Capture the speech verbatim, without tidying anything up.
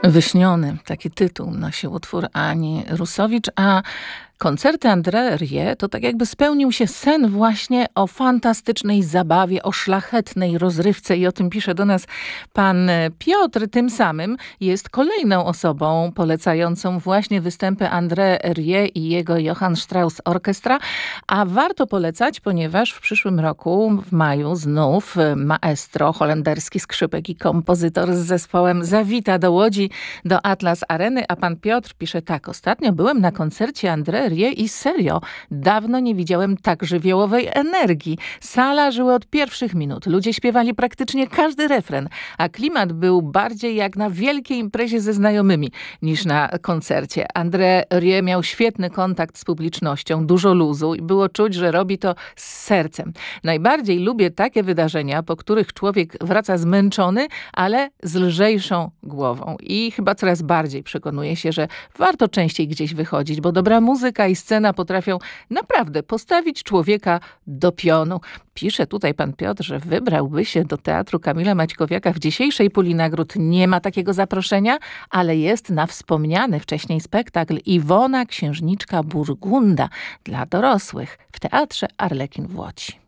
Wyśniony, taki tytuł nosił utwór Ani Rusowicz, a koncerty André Rieu to tak jakby spełnił się sen właśnie o fantastycznej zabawie, o szlachetnej rozrywce i o tym pisze do nas pan Piotr. Tym samym jest kolejną osobą polecającą właśnie występy André Rieu i jego Johann Strauss Orchestra, a warto polecać, ponieważ w przyszłym roku, w maju, znów maestro, holenderski skrzypek i kompozytor z zespołem zawita do Łodzi, do Atlas Areny, a pan Piotr pisze tak: ostatnio byłem na koncercie André Rieu i serio, dawno nie widziałem tak żywiołowej energii. Sala żyła od pierwszych minut. Ludzie śpiewali praktycznie każdy refren, a klimat był bardziej jak na wielkiej imprezie ze znajomymi niż na koncercie. André Rieu miał świetny kontakt z publicznością, dużo luzu i było czuć, że robi to z sercem. Najbardziej lubię takie wydarzenia, po których człowiek wraca zmęczony, ale z lżejszą głową. I chyba coraz bardziej przekonuje się, że warto częściej gdzieś wychodzić, bo dobra muzyka i scena potrafią naprawdę postawić człowieka do pionu. Pisze tutaj pan Piotr, że wybrałby się do Teatru Kamila Maćkowiaka w dzisiejszej puli nagród. Nie ma takiego zaproszenia, ale jest na wspomniany wcześniej spektakl Iwona, księżniczka Burgunda dla dorosłych w Teatrze Arlekin w Łodzi.